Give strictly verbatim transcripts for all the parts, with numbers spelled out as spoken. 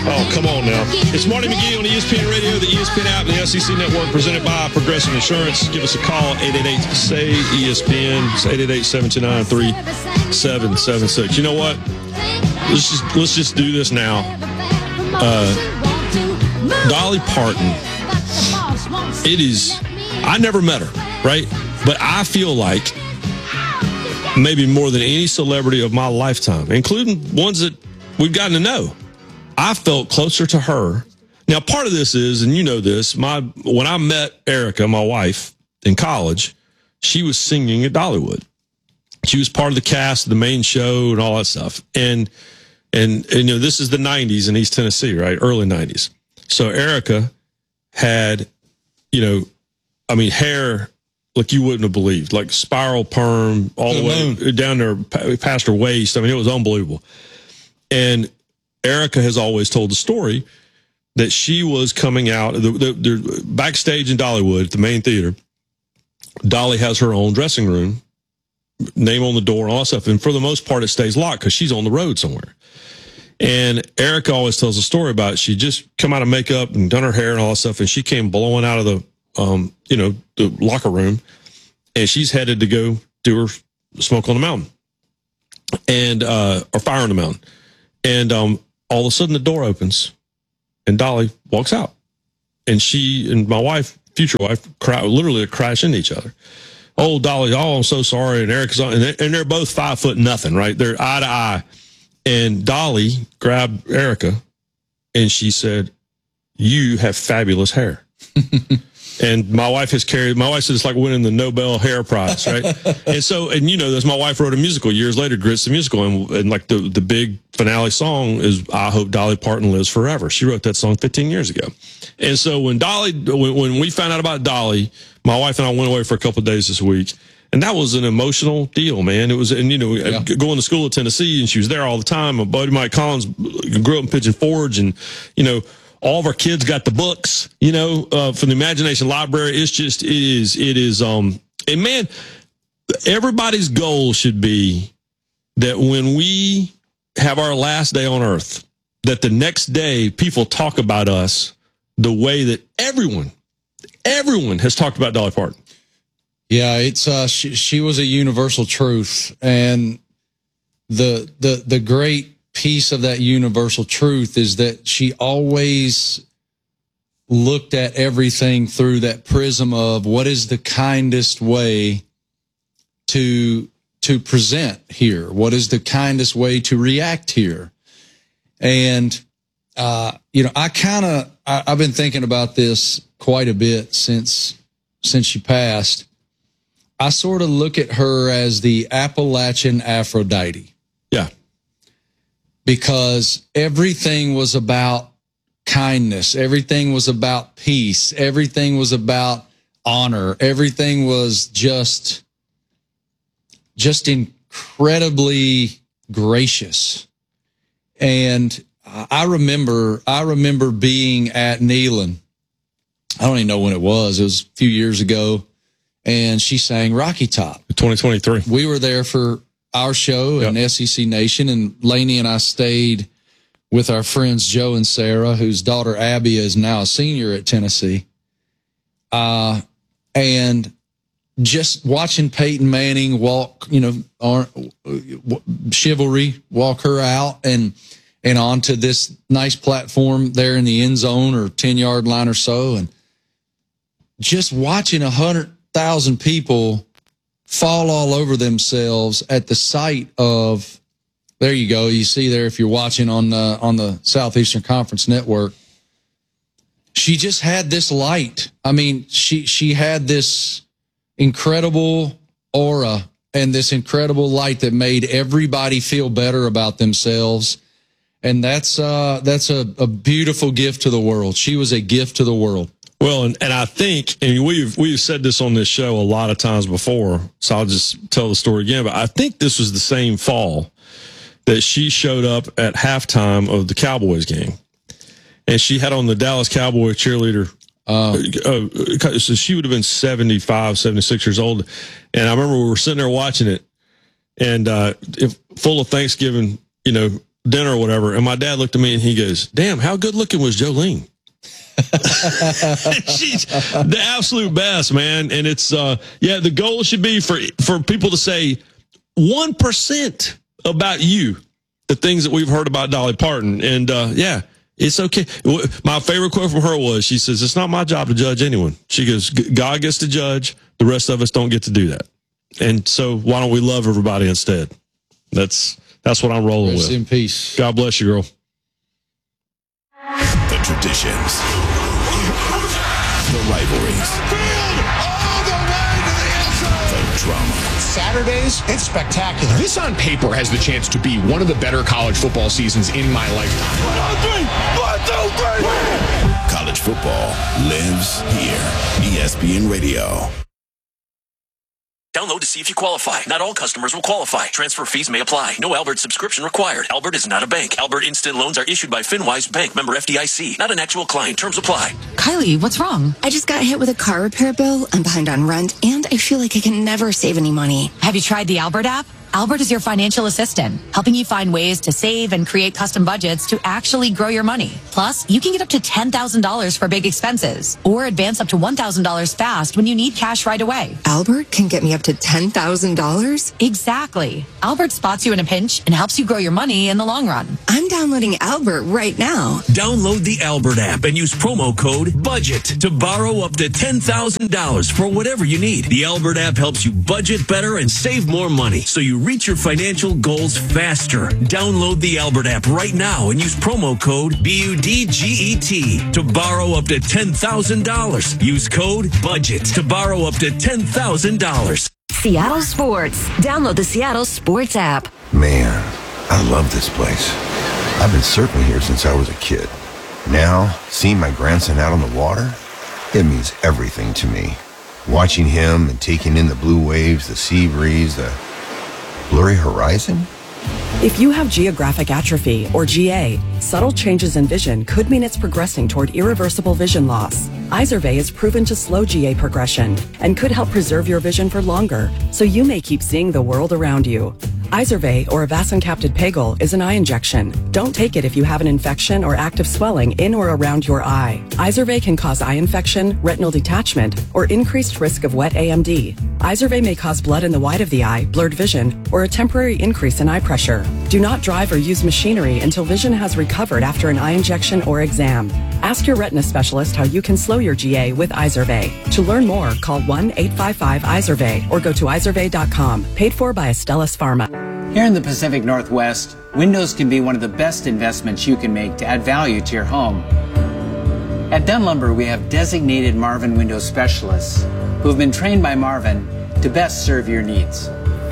Oh, come on now. It's Marty McGee on E S P N Radio, the E S P N app, the S E C Network, presented by Progressive Insurance. Give us a call, eight eight eight, S A Y, E S P N. It's eight eight eight, seven two nine, three seven seven six. You know what? Let's just, let's just do this now. Uh, Dolly Parton, it is, I never met her, right? But I feel like maybe more than any celebrity of my lifetime, including ones that we've gotten to know, I felt closer to her. Now, part of this is, and you know this, my when I met Erica, my wife, in college, she was singing at Dollywood. She was part of the cast of the main show and all that stuff. And, and, and you know, this is the nineties in East Tennessee, right? Early nineties. So Erica had, you know, I mean, hair like you wouldn't have believed, like spiral perm all the way down there past her waist. I mean, it was unbelievable. And Erica has always told the story that she was coming out, the, the, the backstage in Dollywood, at the main theater. Dolly has her own dressing room, name on the door and all that stuff. And for the most part, it stays locked because she's on the road somewhere. And Erica always tells a story about it. She just come out of makeup and done her hair and all that stuff. And she came blowing out of the, um, you know, the locker room. And she's headed to go do her Smoke on the Mountain and, uh, or Fire on the Mountain. And, um, all of a sudden the door opens and Dolly walks out. And she and my wife, future wife, cry, literally crash into each other. Oh, Dolly, oh, I'm so sorry. And Erica's on, and they're, and they're both five foot nothing, right? They're eye to eye. And Dolly grabbed Erica and she said, "You have fabulous hair." And my wife has carried, my wife said it's like winning the Nobel Hair Prize, right? And so, and you know this, my wife wrote a musical years later, Grits the Musical, and, and like the, the big finale song is I Hope Dolly Parton Lives Forever. She wrote that song fifteen years ago. And so when Dolly, when, when we found out about Dolly, my wife and I went away for a couple of days this week. And that was an emotional deal, man. It was, and you know, yeah. going to school at Tennessee, and she was there all the time. My buddy Mike Collins grew up in Pigeon Forge, and, you know, all of our kids got the books, you know, uh, from the Imagination Library. It's just, it is, it is, um, and man, everybody's goal should be that when we have our last day on earth, that the next day people talk about us the way that everyone, everyone has talked about Dolly Parton. Yeah, it's uh, she, she was a universal truth, and the the the great piece of that universal truth is that she always looked at everything through that prism of what is the kindest way to to present here, what is the kindest way to react here, and uh, you know, I kind of I've been thinking about this quite a bit since since she passed. I sort of look at her as the Appalachian Aphrodite. Yeah. Because everything was about kindness. Everything was about peace. Everything was about honor. Everything was just, just incredibly gracious. And I remember, I remember being at Neyland. I don't even know when it was. It was a few years ago. And she sang Rocky Top. twenty twenty-three. We were there for our show and yep. S E C Nation, and Lainey and I stayed with our friends Joe and Sarah, whose daughter Abby is now a senior at Tennessee. Uh, and just watching Peyton Manning walk, you know, our, chivalry, walk her out and and onto this nice platform there in the end zone or ten-yard line or so, and just watching a hundred thousand people fall all over themselves at the sight of, there you go, you see there if you're watching on the, on the Southeastern Conference Network. She just had this light. I mean, she she had this incredible aura and this incredible light that made everybody feel better about themselves. And that's uh that's a, a beautiful gift to the world. She was a gift to the world. Well, and, and I think, and we've, we've said this on this show a lot of times before, so I'll just tell the story again, but I think this was the same fall that she showed up at halftime of the Cowboys game. And she had on the Dallas Cowboy cheerleader. Uh, uh, so she would have been seventy-five, seventy-six years old. And I remember we were sitting there watching it, and uh, if, full of Thanksgiving, you know, dinner or whatever, and my dad looked at me and he goes, "Damn, how good looking was Jolene?" She's the absolute best, man. And it's uh yeah, the goal should be for for people to say one percent about you, the things that we've heard about Dolly Parton. And uh yeah, it's okay. My favorite quote from her was, she says, "It's not my job to judge anyone." She goes, "God gets to judge, the rest of us don't get to do that. And so why don't we love everybody instead?" That's that's what I'm rolling Rest with. in peace. God bless you, girl. The traditions, the rivalries, all the way to the end zone. the drama. Saturdays, it's spectacular. This on paper has the chance to be one of the better college football seasons in my lifetime. One, two, three. One, two, three. College football lives here. E S P N Radio. Download to see if you qualify. Not all customers will qualify. Transfer fees may apply. No Albert subscription required. Albert is not a bank. Albert Instant Loans are issued by FinWise Bank, member F D I C. Not an actual client. Terms apply. Kylie, what's wrong? I just got hit with a car repair bill. I'm behind on rent, and I feel like I can never save any money. Have you tried the Albert app? Albert is your financial assistant, helping you find ways to save and create custom budgets to actually grow your money. Plus, you can get up to ten thousand dollars for big expenses or advance up to one thousand dollars fast when you need cash right away. Albert can get me up to ten thousand dollars? Exactly. Albert spots you in a pinch and helps you grow your money in the long run. I'm downloading Albert right now. Download the Albert app and use promo code BUDGET to borrow up to ten thousand dollars for whatever you need. The Albert app helps you budget better and save more money, so you reach your financial goals faster. Download the Albert app right now and use promo code B U D G E T to borrow up to ten thousand dollars. Use code BUDGET to borrow up to ten thousand dollars. Seattle Sports. Download the Seattle Sports app. Man, I love this place. I've been surfing here since I was a kid. Now, seeing my grandson out on the water, it means everything to me. Watching him and taking in the blue waves, the sea breeze, the blurry horizon. If you have geographic atrophy, or G A, subtle changes in vision could mean it's progressing toward irreversible vision loss. Izervay is proven to slow G A progression and could help preserve your vision for longer, so you may keep seeing the world around you. Izervay, or avacincaptad pegol, is an eye injection. Don't take it if you have an infection or active swelling in or around your eye. Izervay can cause eye infection, retinal detachment, or increased risk of wet A M D. Izervay may cause blood in the white of the eye, blurred vision, or a temporary increase in eye pressure. Do not drive or use machinery until vision has recovered after an eye injection or exam. Ask your retina specialist how you can slow your G A with Izervay. To learn more, call one eight five five Izervay or go to izervay dot com. Paid for by Astellas Pharma. Here in the Pacific Northwest, windows can be one of the best investments you can make to add value to your home. At Dunn Lumber, we have designated Marvin window specialists who have been trained by Marvin to best serve your needs.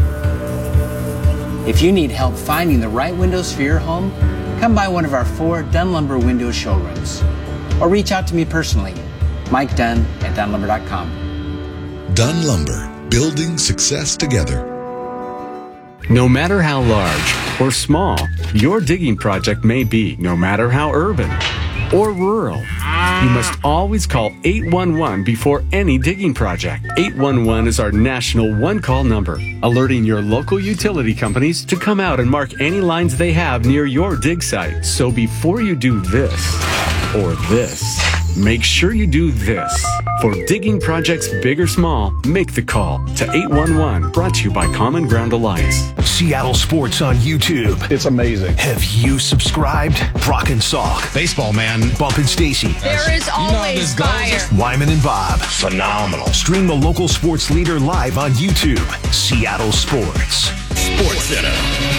If you need help finding the right windows for your home, come by one of our four Dunn Lumber window showrooms or reach out to me personally, Mike Dunn at dunn lumber dot com. Dunn Lumber, building success together. No matter how large or small your digging project may be, no matter how urban or rural, you must always call eight one one before any digging project. eight one one is our national one-call number, alerting your local utility companies to come out and mark any lines they have near your dig site. So before you do this or this, make sure you do this. For digging projects big or small, make the call to eight one one. Brought to you by Common Ground Alliance. Seattle Sports on YouTube. It's amazing. Have you subscribed? Brock and Salk. Baseball, man. Bump and Stacy. There is always fire. Wyman and Bob. Phenomenal. Stream the local sports leader live on YouTube. Seattle Sports. Sports Center.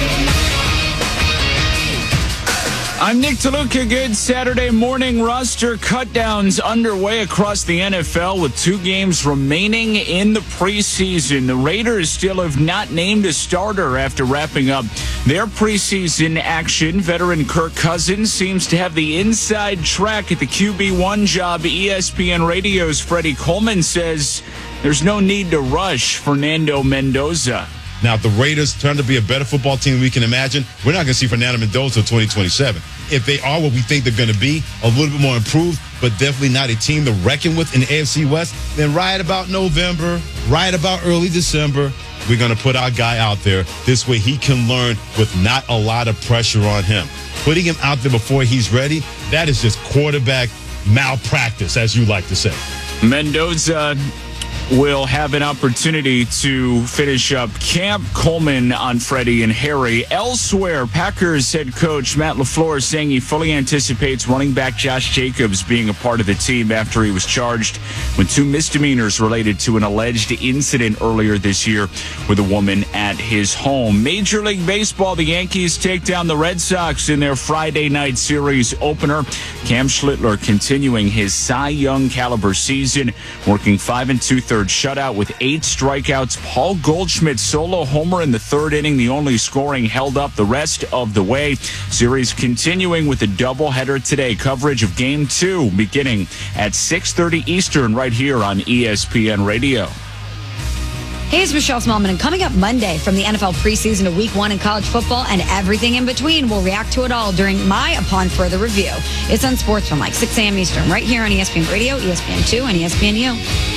I'm Nick DeLuca. Good Saturday morning. Roster cutdowns underway across the N F L with two games remaining in the preseason. The Raiders still have not named a starter after wrapping up their preseason action. Veteran Kirk Cousins seems to have the inside track at the Q B one job. E S P N Radio's Freddie Coleman says there's no need to rush Fernando Mendoza. Now, if the Raiders turn to be a better football team than we can imagine, we're not going to see Fernando Mendoza until twenty twenty-seven. If they are what we think they're going to be, a little bit more improved, but definitely not a team to reckon with in the A F C West, then right about November, right about early December, we're going to put our guy out there. This way he can learn with not a lot of pressure on him. Putting him out there before he's ready, that is just quarterback malpractice, as you like to say. Mendoza will have an opportunity to finish up Camp Coleman on Freddie and Harry. Elsewhere, Packers head coach Matt LaFleur saying he fully anticipates running back Josh Jacobs being a part of the team after he was charged with two misdemeanors related to an alleged incident earlier this year with a woman at his home. Major League Baseball, the Yankees take down the Red Sox in their Friday night series opener. Cam Schlittler continuing his Cy Young caliber season, working five and two-thirds shutout with eight strikeouts. Paul Goldschmidt's solo homer in the third inning, the only scoring held up the rest of the way. Series continuing with a doubleheader today. Coverage of Game two beginning at six thirty Eastern right here on E S P N Radio. Hey, it's Michelle Smallman, and coming up Monday from the N F L preseason to week one in college football and everything in between, we'll react to it all during my Upon Further Review. It's on Sports from like six a.m. Eastern, right here on E S P N Radio, E S P N two, and E S P N U.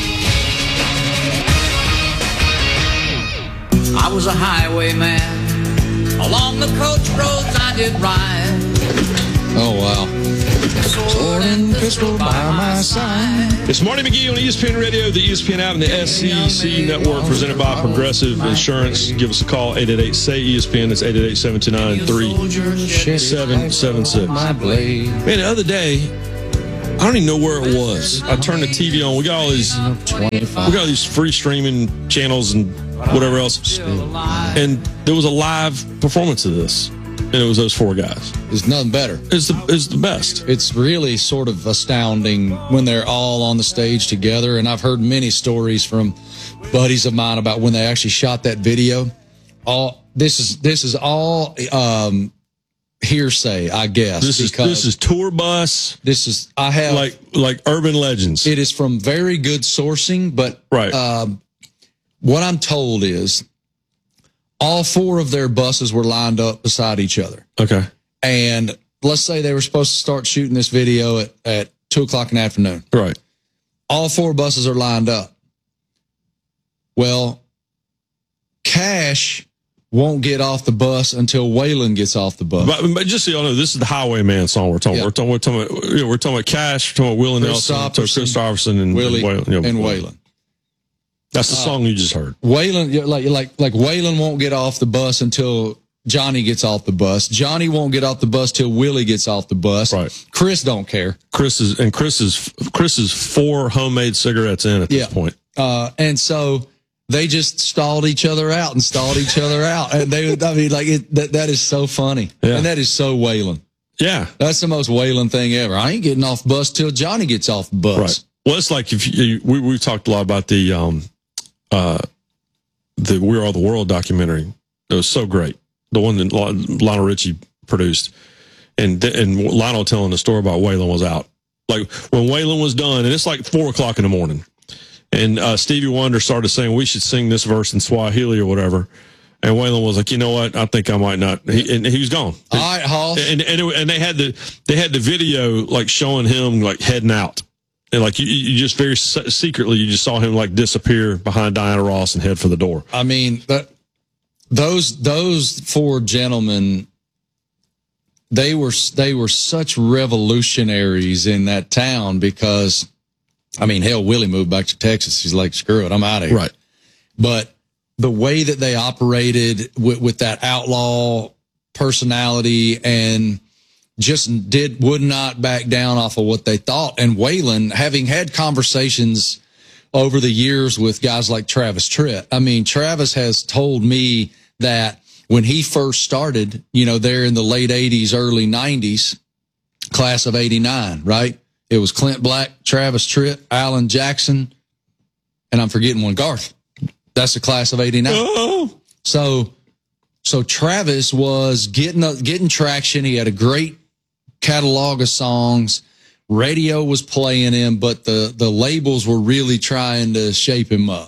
I was a highwayman. Along the coach roads I did ride. Oh, wow. Sword and pistol by my side. It's Marty McGee on E S P N Radio, the E S P N app, and the S E C Network, presented by Progressive Insurance. Give us a call, eight eight eight, S A Y, E S P N. That's eight eight eight, seven two nine, three seven seven six. Man, the other day, I don't even know where it was. I turned the T V on. We got all these, we got all these free streaming channels and whatever else. And there was a live performance of this. And it was those four guys. There's nothing better. It's the, it's the best. It's really sort of astounding when they're all on the stage together. And I've heard many stories from buddies of mine about when they actually shot that video. All this is this is all um, hearsay, I guess. This is this is tour bus. This is I have like like urban legends. It is from very good sourcing, but right. Um, what I'm told is all four of their buses were lined up beside each other. Okay. And let's say they were supposed to start shooting this video at, at two o'clock in the afternoon. Right. All four buses are lined up. Well, Cash won't get off the bus until Waylon gets off the bus. But, but just so y'all know, this is the Highwayman song we're talking. Yep. We're talking. We're talking about. You know, we're talking about Cash. We're talking about Willie Nelson, Chris Christopherson, and Willie and Waylon. You know, and Waylon. That's the song uh, you just heard. Waylon, like like like Waylon won't get off the bus until Johnny gets off the bus. Johnny won't get off the bus till Willie gets off the bus. Right. Chris don't care. Chris is and Chris is Chris is four homemade cigarettes in at this yeah. point. Uh, and so they just stalled each other out and stalled each other out. And they, I mean, like it, that that is so funny, yeah. and that is so Waylon. Yeah, that's the most Waylon thing ever. I ain't getting off the bus till Johnny gets off the bus. Right. Well, it's like if you, we we talked a lot about the um. Uh, the We Are the World documentary. It was so great. The one that Lionel Richie produced. And and Lionel telling the story about Waylon was out. Like when Waylon was done, and it's like four o'clock in the morning. And uh, Stevie Wonder started saying, we should sing this verse in Swahili or whatever. And Waylon was like, you know what? I think I might not. He, and he was gone. All right, Hoss. And, and, it, and they had the, they had the video like showing him like heading out. And like you, you just very secretly, you just saw him like disappear behind Diana Ross and head for the door. I mean, that, those those four gentlemen, they were they were such revolutionaries in that town because, I mean, hell, Willie moved back to Texas. He's like, screw it, I'm out of here. Right. But the way that they operated with, with that outlaw personality and just did would not back down off of what they thought. And Waylon, having had conversations over the years with guys like Travis Tritt, I mean, Travis has told me that when he first started, you know, there in the late eighties, early nineties, class of eighty-nine, right? It was Clint Black, Travis Tritt, Alan Jackson, and I'm forgetting one, Garth. That's the class of eighty-nine. Oh. So, so Travis was getting a, getting traction. He had a great catalog of songs. Radio was playing him, but the, the labels were really trying to shape him up.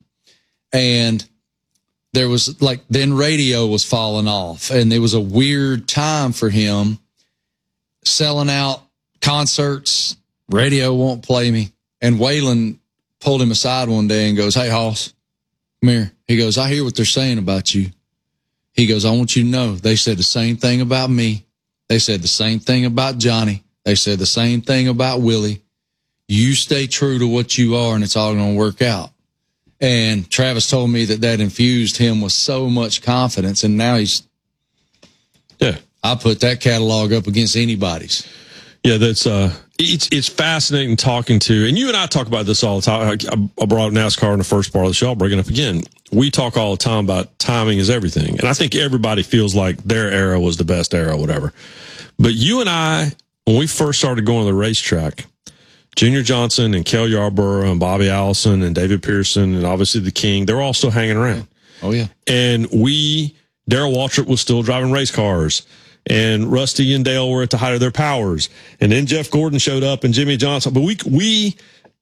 And there was like, then radio was falling off, and it was a weird time for him selling out concerts. Radio won't play me. And Waylon pulled him aside one day and goes, hey, Hoss, come here. He goes, I hear what they're saying about you. He goes, I want you to know they said the same thing about me. They said the same thing about Johnny. They said the same thing about Willie. You stay true to what you are, and it's all going to work out. And Travis told me that that infused him with so much confidence, and now he's yeah. I put that catalog up against anybody's. Yeah, that's uh, it's it's fascinating talking to, and you and I talk about this all the time. I, I brought up NASCAR in the first part of the show. I'll bring it up again. We talk all the time about timing is everything, and I think everybody feels like their era was the best era, whatever. But you and I, when we first started going to the racetrack, Junior Johnson and Kel Yarborough and Bobby Allison and David Pearson and obviously the King, they were all still hanging around. Oh yeah, and we, Darrell Waltrip was still driving race cars. And Rusty and Dale were at the height of their powers. And then Jeff Gordon showed up and Jimmy Johnson. But we, we,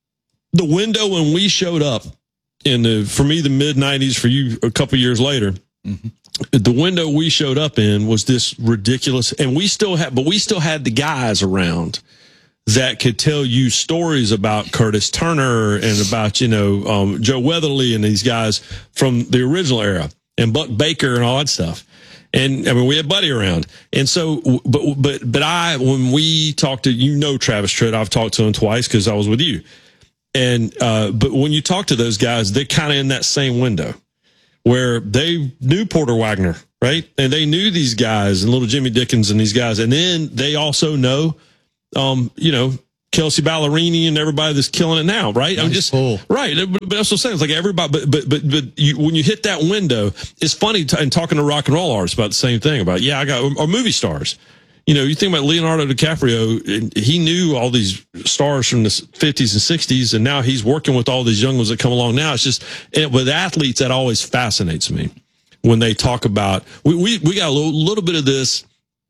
the window when we showed up in the, for me, the mid nineties, for you a couple years later, mm-hmm. the window we showed up in was this ridiculous. And we still had, but we still had the guys around that could tell you stories about Curtis Turner and about, you know, um, Joe Weatherly and these guys from the original era and Buck Baker and all that stuff. And I mean, we had Buddy around. And so, but, but, but I, when we talked to, you know, Travis Tritt, I've talked to him twice because I was with you. And, uh, but when you talk to those guys, they're kind of in that same window where they knew Porter Wagner, right? And they knew these guys and little Jimmy Dickens and these guys. And then they also know, um, you know, Kelsey Ballerini and everybody that's killing it now, right? Nice I'm just pull. Right, but, but that's what I'm saying. It's like everybody, but but but but you, when you hit that window, it's funny. T- and talking to rock and roll artists about the same thing. About yeah, I got or movie stars. You know, you think about Leonardo DiCaprio. He knew all these stars from the fifties and sixties, and now he's working with all these young ones that come along now. It's just and with athletes that always fascinates me when they talk about. We we we got a little, little bit of this.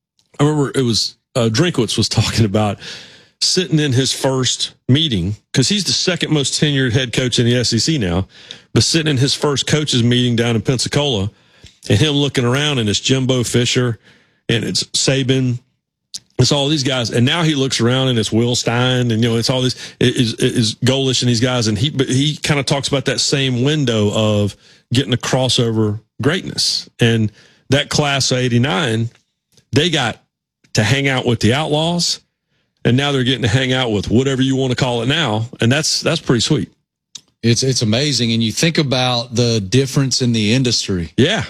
I remember it was uh, Drinkwitz was talking about sitting in his first meeting, because he's the second most tenured head coach in the S E C now, but sitting in his first coaches meeting down in Pensacola, and him looking around, and it's Jimbo Fisher, and it's Saban, it's all these guys, and now he looks around, and it's Will Stein, and you know, it's all this is is Golish and these guys, and he but he kind of talks about that same window of getting a crossover greatness, and that class of eighty-nine, they got to hang out with the Outlaws. And now they're getting to hang out with whatever you want to call it now. And that's, that's pretty sweet. It's, it's amazing. And you think about the difference in the industry. Yeah.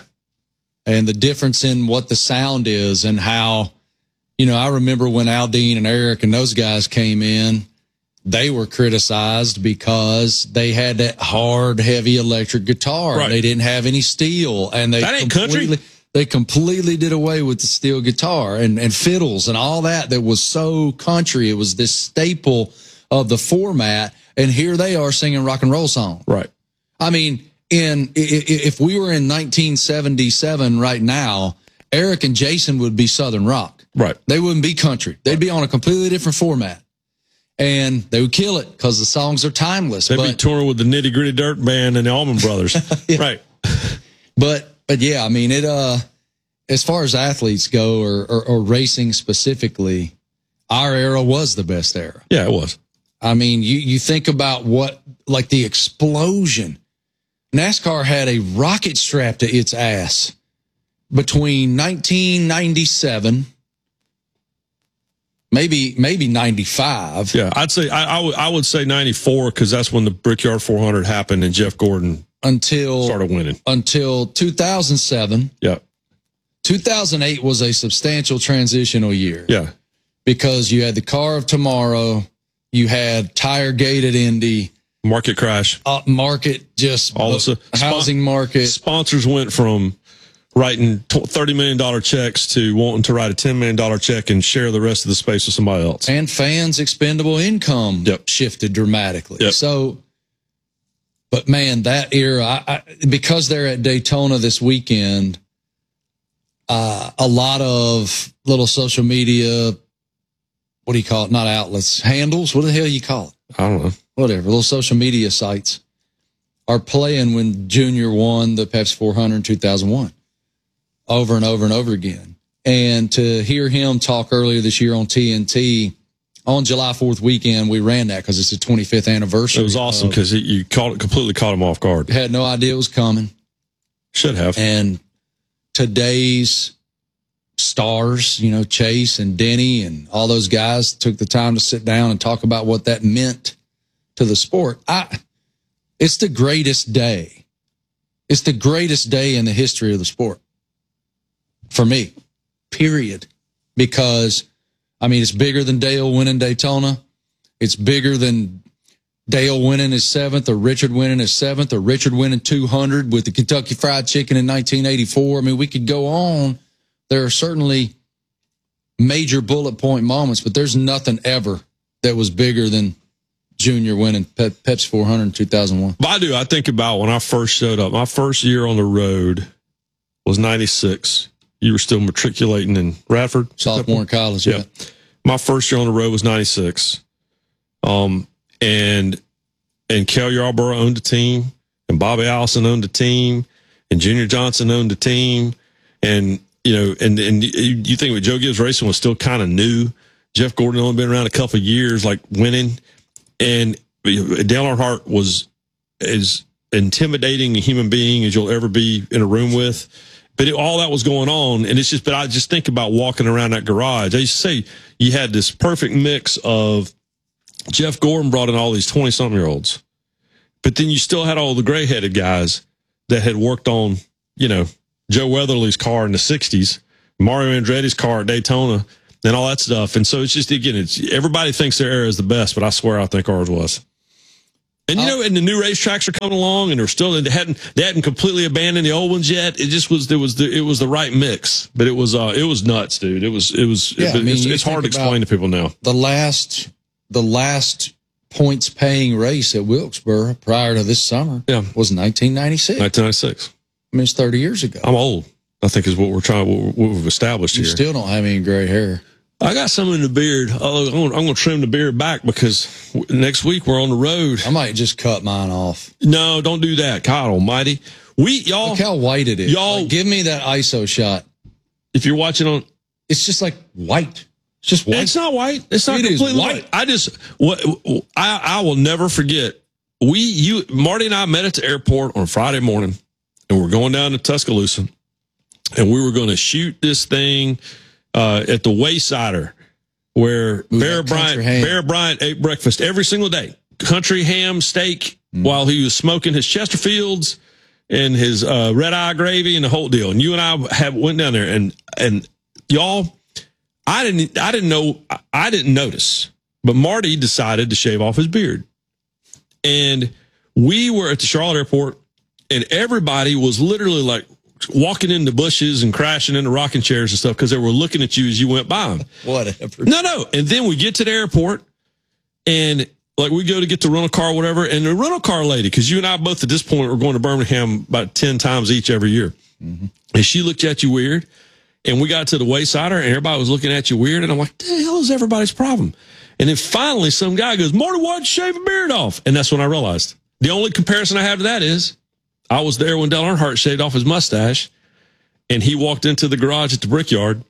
And the difference in what the sound is and how, you know, I remember when Aldine and Eric and those guys came in, they were criticized because they had that hard, heavy electric guitar. Right. They didn't have any steel, and they that ain't country. They completely did away with the steel guitar and, and fiddles and all that that was so country. It was this staple of the format. And here they are singing rock and roll songs. Right. I mean, in if we were in nineteen seventy-seven right now, Eric and Jason would be Southern rock. Right. They wouldn't be country. They'd be on a completely different format. And they would kill it because the songs are timeless. They'd but, be touring with the Nitty Gritty Dirt Band and the Allman Brothers. yeah. Right. But But yeah, I mean, it, uh, as far as athletes go or, or, or racing specifically, our era was the best era. Yeah, it was. I mean, you, you think about what, like the explosion. NASCAR had a rocket strapped to its ass between nineteen ninety-seven, maybe, maybe ninety-five. Yeah, I'd say, I, I, w- I would say ninety-four, because that's when the Brickyard four hundred happened and Jeff Gordon Until started winning. Until two thousand seven. Yeah. two thousand eight was a substantial transitional year. Yeah. Because you had the car of tomorrow, you had tire gate at Indy, market crash, uh, market just all of a housing market. Sponsors went from writing thirty million dollars checks to wanting to write a ten million dollars check and share the rest of the space with somebody else. And fans' expendable income yep. shifted dramatically. Yep. So. But man, that era, I, I, because they're at Daytona this weekend, uh, a lot of little social media, what do you call it? Not outlets, handles. What the hell you call it? I don't know. Whatever. Little social media sites are playing when Junior won the Pepsi four hundred in two thousand one over and over and over again. And to hear him talk earlier this year on T N T, on July fourth weekend, we ran that because it's the twenty-fifth anniversary. It was awesome because you caught it, completely caught him off guard. Had no idea it was coming. Should have. And today's stars, you know, Chase and Denny and all those guys took the time to sit down and talk about what that meant to the sport. I, it's the greatest day. It's the greatest day in the history of the sport for me, period. Because, I mean, it's bigger than Dale winning Daytona. It's bigger than Dale winning his seventh or Richard winning his seventh or Richard winning two hundred with the Kentucky Fried Chicken in nineteen eighty-four. I mean, we could go on. There are certainly major bullet point moments, but there's nothing ever that was bigger than Junior winning Pe- Pepsi four hundred in two thousand one. But I do. I think about when I first showed up. My first year on the road was ninety-six. You were still matriculating in Radford? Sophomore in college, yeah. yeah. My first year on the road was ninety-six. Um, and and Kel Yarborough owned the team, and Bobby Allison owned the team, and Junior Johnson owned the team. And, you know, and, and you think with Joe Gibbs Racing was still kind of new. Jeff Gordon only been around a couple of years, like winning. And Dale Earnhardt was as intimidating a human being as you'll ever be in a room with. But it, all that was going on, and it's just, but I just think about walking around that garage. I used to say you had this perfect mix of Jeff Gordon brought in all these twenty-something-year-olds, but then you still had all the gray-headed guys that had worked on, you know, Joe Weatherly's car in the sixties, Mario Andretti's car at Daytona, and all that stuff. And so it's just, again, it's everybody thinks their era is the best, but I swear I think ours was. And, you know, and the new racetracks are coming along, and they're still, they hadn't, they hadn't completely abandoned the old ones yet. It just was, there was the, it was the right mix, but it was, uh, it was nuts, dude. It was, it was, yeah, it, I mean, it's, it's hard to explain to people now. The last, the last points paying race at Wilkesboro prior to this summer yeah. was nineteen ninety-six. nineteen ninety-six. I mean, it's thirty years ago. I'm old, I think is what we're trying, what, what we've established you here. You still don't have any gray hair. I got some in the beard. Although I'm going to trim the beard back because next week we're on the road. I might just cut mine off. No, don't do that. God almighty. We, y'all. Look how white it is. Y'all. Like, give me that I S O shot. If you're watching on. It's just like white. It's just white. It's not white. It's not it completely white. white. I just, what I, I will never forget. We, you, Marty and I met at the airport on Friday morning, and we're going down to Tuscaloosa, and we were going to shoot this thing uh, at the Waysider, where Ooh, Bear Bryant, Bear Bryant ate breakfast every single day. Country ham steak mm. while he was smoking his Chesterfields and his uh, red eye gravy and the whole deal. And you and I have went down there, and and y'all, I didn't I didn't know I didn't notice, but Marty decided to shave off his beard, and we were at the Charlotte airport, and everybody was literally like walking into bushes and crashing into rocking chairs and stuff because they were looking at you as you went by them. Whatever. No, no. And then we get to the airport, and like we go to get the rental car or whatever, and the rental car lady, because you and I both at this point were going to Birmingham about ten times each every year. Mm-hmm. And she looked at you weird, and we got to the Waysider, and everybody was looking at you weird, and I'm like, what the hell is everybody's problem? And then finally some guy goes, Marty, why'd you shave a beard off? And that's when I realized. The only comparison I have to that is I was there when Dale Earnhardt shaved off his mustache, and he walked into the garage at the Brickyard,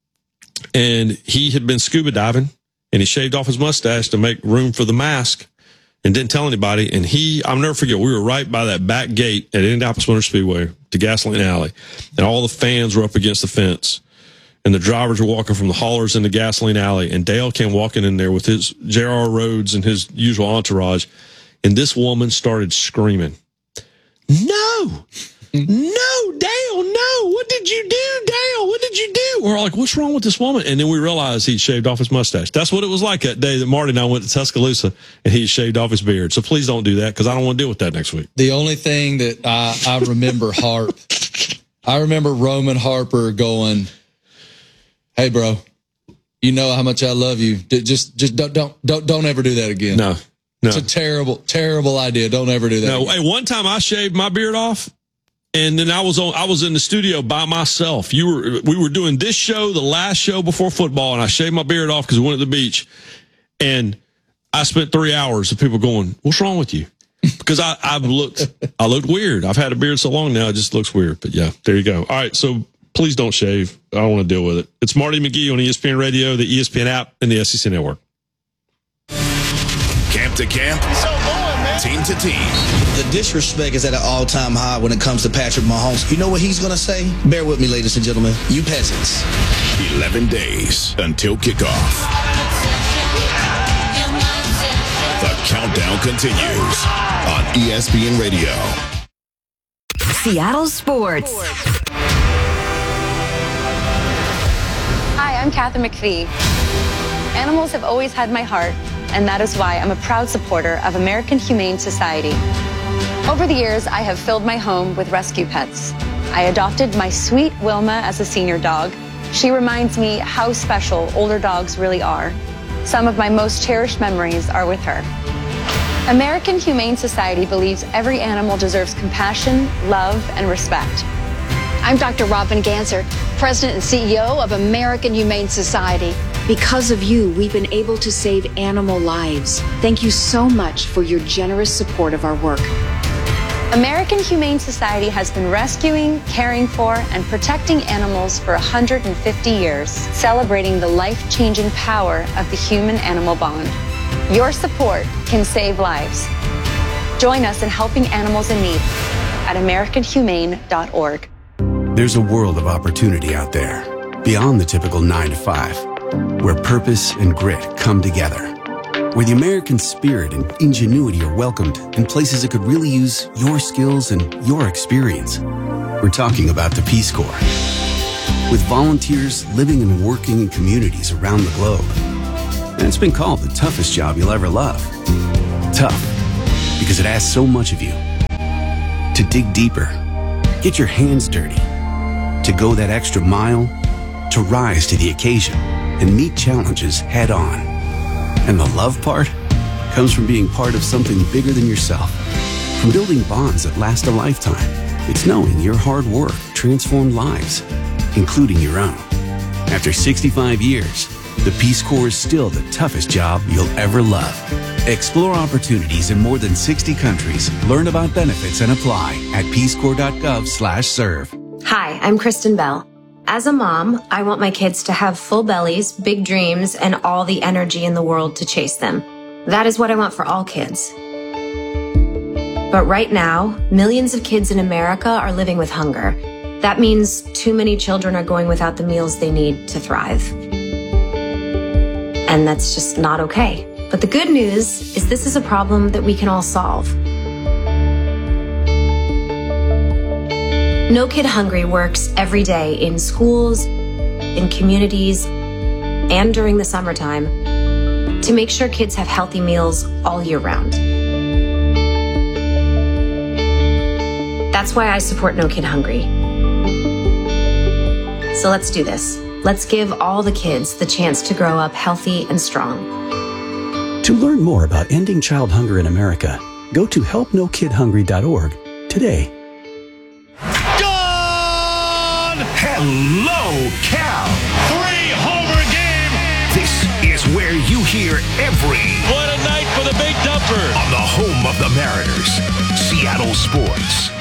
and he had been scuba diving, and he shaved off his mustache to make room for the mask and didn't tell anybody. And he, I'll never forget, we were right by that back gate at Indianapolis Motor Speedway to Gasoline Alley, and all the fans were up against the fence, and the drivers were walking from the haulers into Gasoline Alley, and Dale came walking in there with his J R Rhodes and his usual entourage, and this woman started screaming, no, no, Dale, no, what did you do, Dale? What did you do? We're like, what's wrong with this woman? And then we realized he'd shaved off his mustache. That's what it was like that day that Marty and I went to Tuscaloosa, and he shaved off his beard. So please don't do that, because I don't want to deal with that next week. The only thing that I, I remember Harp, I remember Roman Harper going, hey, bro, you know how much I love you. Just, just don't, don't, don't, don't ever do that again. No. No. It's a terrible, terrible idea. Don't ever do that. No, again. Hey, one time I shaved my beard off, and then I was on. I was in the studio by myself. You were. We were doing this show, the last show before football, and I shaved my beard off because we went to the beach, and I spent three hours of people going, "What's wrong with you?" Because I, I've looked, I looked weird. I've had a beard so long now, it just looks weird. But yeah, there you go. All right, so please don't shave. I don't want to deal with it. It's Marty McGee on E S P N Radio, the E S P N app, and the S E C Network. Camp to camp, so going, man. team to team. The disrespect is at an all-time high when it comes to Patrick Mahomes. You know what he's going to say? Bear with me, ladies and gentlemen. You peasants. eleven days until kickoff. The countdown continues on E S P N Radio. Seattle Sports. Hi, I'm Katharine McPhee. Animals have always had my heart, and that is why I'm a proud supporter of American Humane Society. Over the years, I have filled my home with rescue pets. I adopted my sweet Wilma as a senior dog. She reminds me how special older dogs really are. Some of my most cherished memories are with her. American Humane Society believes every animal deserves compassion, love, and respect. I'm Doctor Robin Ganser, President and C E O of American Humane Society. Because of you, we've been able to save animal lives. Thank you so much for your generous support of our work. American Humane Society has been rescuing, caring for, and protecting animals for one hundred fifty years, celebrating the life-changing power of the human-animal bond. Your support can save lives. Join us in helping animals in need at american humane dot org. There's a world of opportunity out there, beyond the typical nine to five, where purpose and grit come together, where the American spirit and ingenuity are welcomed in places that could really use your skills and your experience. We're talking about the Peace Corps. With volunteers living and working in communities around the globe. And it's been called the toughest job you'll ever love. Tough, because it asks so much of you. To dig deeper, get your hands dirty, to go that extra mile, to rise to the occasion and meet challenges head on. And the love part comes from being part of something bigger than yourself, from building bonds that last a lifetime. It's knowing your hard work transformed lives, including your own. After sixty-five years, the Peace Corps is still the toughest job you'll ever love. Explore opportunities in more than sixty countries. Learn about benefits and apply at peace corps dot gov slash serve. Hi, I'm Kristen Bell. As a mom, I want my kids to have full bellies, big dreams, and all the energy in the world to chase them. That is what I want for all kids. But right now, millions of kids in America are living with hunger. That means too many children are going without the meals they need to thrive. And that's just not okay. But the good news is this is a problem that we can all solve. No Kid Hungry works every day in schools, in communities, and during the summertime to make sure kids have healthy meals all year round. That's why I support No Kid Hungry. So let's do this. Let's give all the kids the chance to grow up healthy and strong. To learn more about ending child hunger in America, go to help no kid hungry dot org today. Gone! Hello, Cal! Three-homer game! This is where you hear every... What a night for the big dumper! On the home of the Mariners, Seattle Sports.